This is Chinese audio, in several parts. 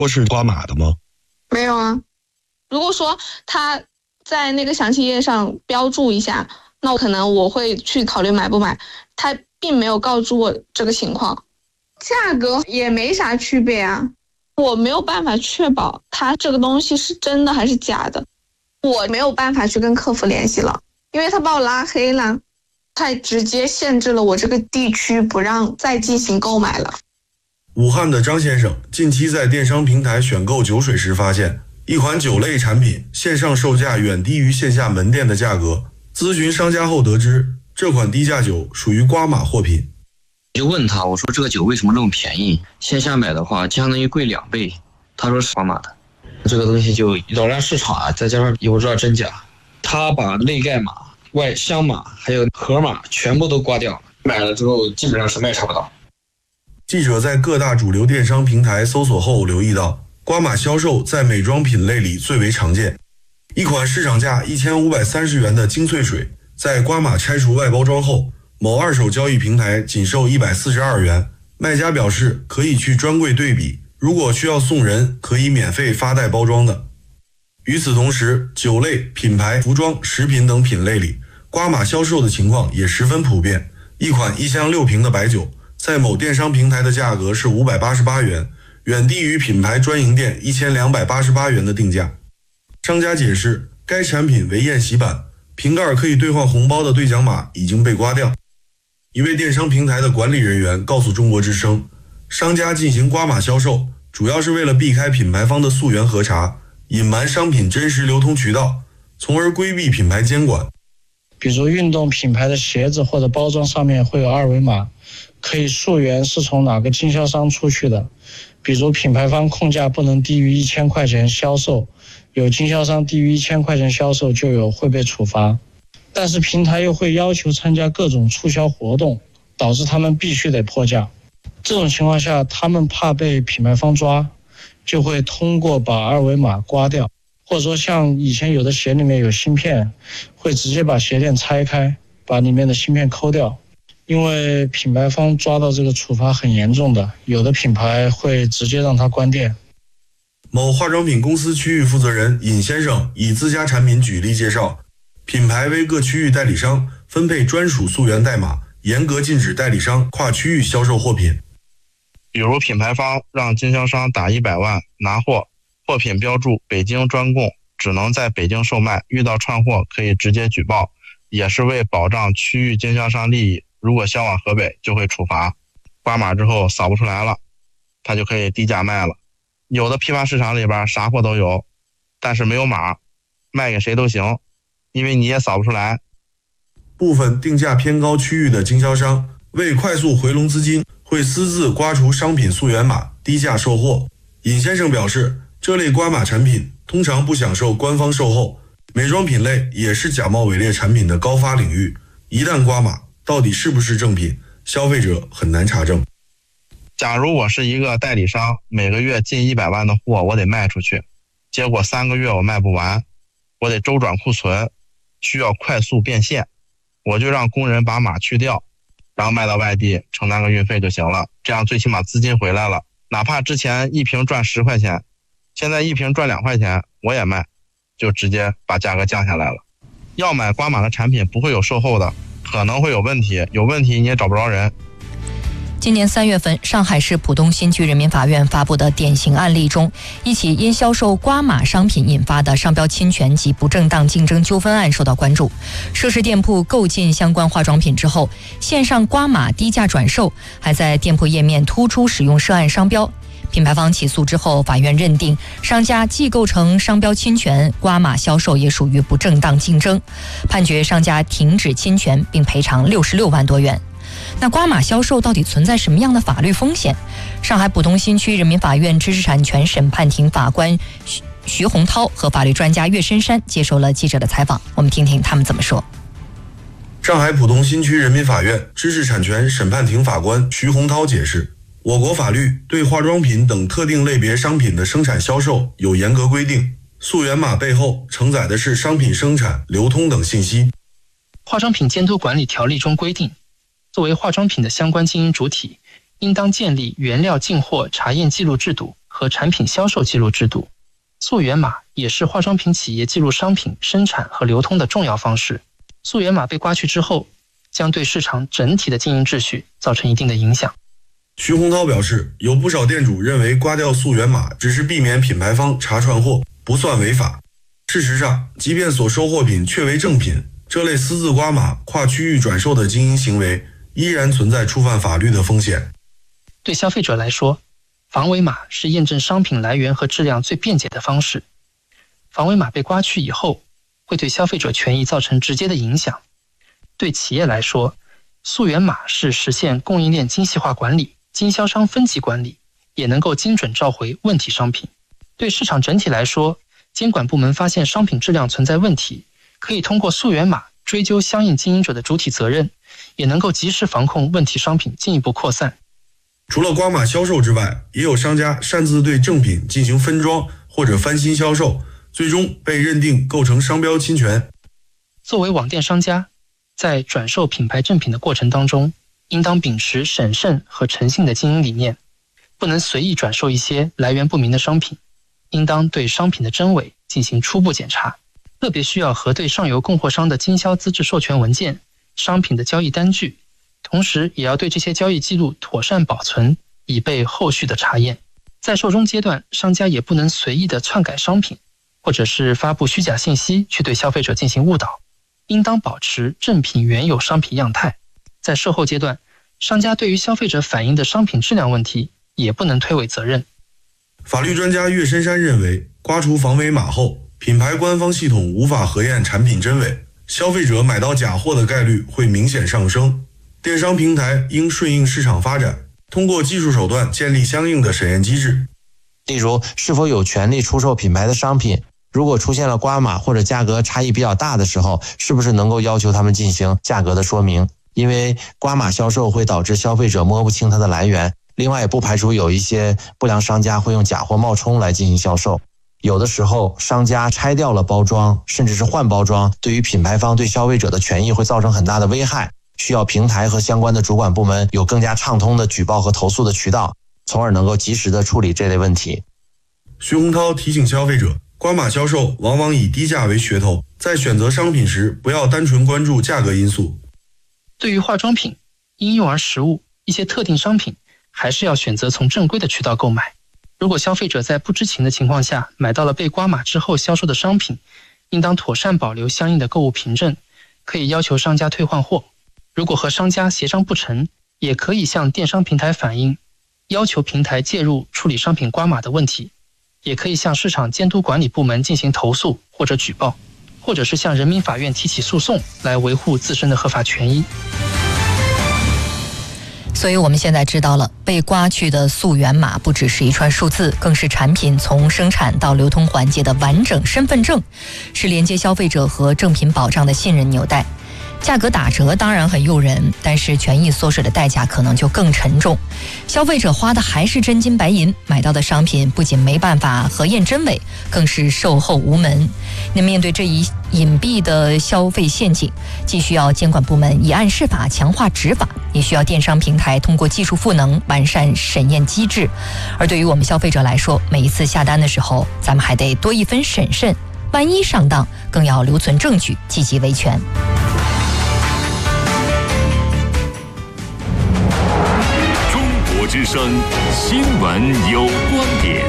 或是瓜马的吗？ 没有啊。如果说他在那个详情页上标注一下，那可能我会去考虑买不买。他并没有告诉我这个情况，价格也没啥区别啊。我没有办法确保他这个东西是真的还是假的，我没有办法去跟客服联系了，因为他把我拉黑了，他直接限制了我这个地区不让再进行购买了。 武汉的张先生近期在电商平台选购酒水时发现，一款酒类产品线上售价远低于线下门店的价格，咨询商家后得知，这款低价酒属于瓜马货品。 就问他，我说这个酒为什么这么便宜？线下买的话相当于贵2倍。他说是瓜马的。这个东西就扰乱市场啊，再加上也不知道真假。他把内盖码、外箱码还有盒码全部都刮掉，买了之后基本上什么也查不到。 记者在各大主流电商平台搜索后留意到，瓜马销售在美妆品类里最为常见。一款市场价1530元的精粹水，在瓜马拆除外包装后，某二手交易平台仅售142元。卖家表示可以去专柜对比，如果需要送人，可以免费发带包装的。与此同时，酒类、品牌、服装、食品等品类里，瓜马销售的情况也十分普遍。一款1箱6瓶的白酒，在某电商平台的价格是588元，远低于品牌专营店1288元的定价。商家解释，该产品为宴席版，瓶盖可以兑换红包的兑奖码已经被刮掉。一位电商平台的管理人员告诉中国之声，商家进行瓜马销售，主要是为了避开品牌方的溯源核查，隐瞒商品真实流通渠道，从而规避品牌监管。 比如运动品牌的鞋子或者包装上面会有2维码，可以溯源是从哪个经销商出去的。比如品牌方控价不能低于1000块钱销售，有经销商低于1000块钱销售就有会被处罚。但是平台又会要求参加各种促销活动，导致他们必须得破价。这种情况下，他们怕被品牌方抓，就会通过把2维码刮掉，或者说像以前有的鞋里面有芯片，会直接把鞋垫拆开，把里面的芯片抠掉。因为品牌方抓到这个处罚很严重的，有的品牌会直接让它关店。 某化妆品公司区域负责人尹先生以自家产品举例介绍，品牌为各区域代理商分配专属溯源代码，严格禁止代理商跨区域销售货品。 比如品牌方让经销商打100万拿货，货品标注北京专供，只能在北京售卖，遇到串货可以直接举报，也是为保障区域经销商利益，如果销往河北就会处罚。刮码之后扫不出来了，他就可以低价卖了。有的批发市场里边啥货都有，但是没有码，卖给谁都行，因为你也扫不出来。 部分定价偏高区域的经销商为快速回笼资金，会私自刮除商品溯源码，低价售货。尹先生表示，这类刮码产品通常不享受官方售后，美妆品类也是假冒伪劣产品的高发领域，一旦刮码，到底是不是正品，消费者很难查证。 假如我是一个代理商，每个月近100万的货我得卖出去，结果3个月我卖不完，我得周转库存，需要快速变现，我就让工人把码去掉，然后卖到外地承担个运费就行了，这样最起码资金回来了。哪怕之前一瓶赚10块钱，现在一瓶赚2块钱我也卖，就直接把价格降下来了。要买刮码的产品不会有售后的，可能会有问题，有问题你也找不着人。 今年3月份，上海市浦东新区人民法院发布的典型案例中，一起因销售刮码商品引发的商标侵权及不正当竞争纠纷案受到关注。涉事店铺购进相关化妆品之后，线上刮码低价转售，还在店铺页面突出使用涉案商标。品牌方起诉之后，法院认定商家既构成商标侵权，刮码销售也属于不正当竞争，判决商家停止侵权并赔偿66万多元。那刮码销售到底存在什么样的法律风险？上海浦东新区人民法院知识产权审判庭法官徐洪涛和法律专家岳深山接受了记者的采访，我们听听他们怎么说。 上海浦东新区人民法院知识产权审判庭法官徐洪涛解释，我国法律对化妆品等特定类别商品的生产销售有严格规定，溯源码背后承载的是商品生产、流通等信息。 化妆品监督管理条例中规定，作为化妆品的相关经营主体，应当建立原料进货查验记录制度和和产品销售记录制度。溯源码也是化妆品企业记录商品生产和流通的重要方式。溯源码被刮去之后，将对市场整体的经营秩序造成一定的影响。 徐洪涛表示，有不少店主认为刮掉溯源码只是避免品牌方查串货，不算违法。事实上，即便所收货品确为正品，这类私自刮码、跨区域转售的经营行为依然存在触犯法律的风险。 对消费者来说，防伪码是验证商品来源和质量最便捷的方式。防伪码被刮去以后，会对消费者权益造成直接的影响。对企业来说，溯源码是实现供应链精细化管理、经销商分级管理，也能够精准召回问题商品。对市场整体来说，监管部门发现商品质量存在问题，可以通过溯源码追究相应经营者的主体责任，也能够及时防控问题商品进一步扩散。 除了刮码销售之外，也有商家擅自对正品进行分装或者翻新销售，最终被认定构成商标侵权。 作为网店商家，在转售品牌正品的过程当中，应当秉持审慎和诚信的经营理念，不能随意转售一些来源不明的商品，应当对商品的真伪进行初步检查，特别需要核对上游供货商的经销资质授权文件、商品的交易单据，同时也要对这些交易记录妥善保存，以备后续的查验。在售中阶段，商家也不能随意的篡改商品，或者是发布虚假信息去对消费者进行误导，应当保持正品原有商品样态。在售后阶段，商家对于消费者反映的商品质量问题也不能推诿责任。 法律专家岳深山认为，刮除防伪码后，品牌官方系统无法核验产品真伪，消费者买到假货的概率会明显上升。电商平台应顺应市场发展，通过技术手段建立相应的审验机制。 例如，是否有权利出售品牌的商品，如果出现了刮码或者价格差异比较大的时候，是不是能够要求他们进行价格的说明？因为刮码销售会导致消费者摸不清它的来源，另外也不排除有一些不良商家会用假货冒充来进行销售。有的时候商家拆掉了包装，甚至是换包装，对于品牌方对消费者的权益会造成很大的危害，需要平台和相关的主管部门有更加畅通的举报和投诉的渠道，从而能够及时的处理这类问题。 徐洪涛提醒消费者，刮码销售往往以低价为噱头，在选择商品时不要单纯关注价格因素。 对于化妆品、婴幼儿食物、一些特定商品，还是要选择从正规的渠道购买。如果消费者在不知情的情况下买到了被刮码之后销售的商品，应当妥善保留相应的购物凭证，可以要求商家退换货。如果和商家协商不成，也可以向电商平台反映，要求平台介入处理商品刮码的问题，也可以向市场监督管理部门进行投诉或者举报，或者是向人民法院提起诉讼来维护自身的合法权益。 所以我们现在知道了，被刮去的溯源码不只是一串数字，更是产品从生产到流通环节的完整身份证，是连接消费者和正品保障的信任纽带。价格打折当然很诱人，但是权益缩水的代价可能就更沉重。消费者花的还是真金白银，买到的商品不仅没办法核验真伪，更是售后无门。那面对这一隐蔽的消费陷阱，既需要监管部门以案释法强化执法，也需要电商平台通过技术赋能完善审验机制。而对于我们消费者来说，每一次下单的时候，咱们还得多一分审慎，万一上当，更要留存证据，积极维权。 之声新闻有观点，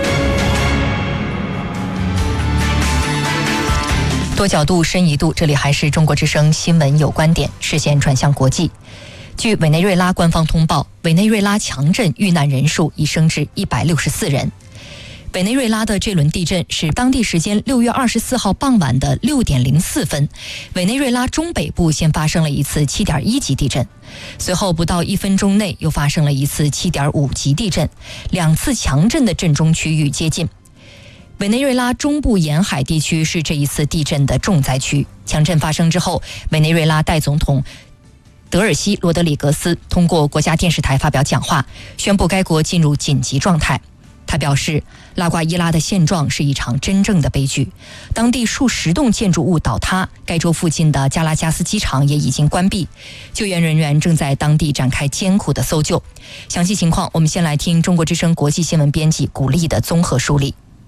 多角度深一度，这里还是中国之声新闻有观点，视线转向国际。据委内瑞拉官方通报，委内瑞拉强震遇难人数已升至164人。委内瑞拉的这轮地震是当地时间6月24号傍晚的6点04分，委内瑞拉中北部先发生了一次7.1级地震，随后不到1分钟内又发生了一次7.5级地震，两次强震的震中区域接近。委内瑞拉中部沿海地区是这一次地震的重灾区。强震发生之后，委内瑞拉代总统德尔西罗德里格斯通过国家电视台发表讲话，宣布该国进入紧急状态。 他表示，拉瓜伊拉的现状是一场真正的悲剧，当地数10栋建筑物倒塌，该州附近的加拉加斯机场也已经关闭，救援人员正在当地展开艰苦的搜救。详细情况，我们先来听中国之声国际新闻编辑古丽的综合梳理。